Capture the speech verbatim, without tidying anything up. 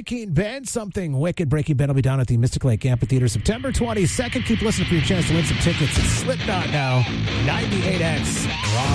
Breaking Ben. Something wicked. Breaking Ben will be down at the Mystic Lake Amphitheater September twenty-second. Keep listening for your chance to win some tickets. It's Slipknot now. ninety-eight X Rock.